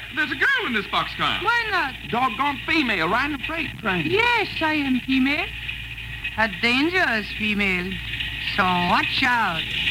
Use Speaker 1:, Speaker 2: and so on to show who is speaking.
Speaker 1: there's a girl in this boxcar.
Speaker 2: Why not?
Speaker 1: Doggone female riding a freight train.
Speaker 2: Yes, I am female. A dangerous female. So watch out.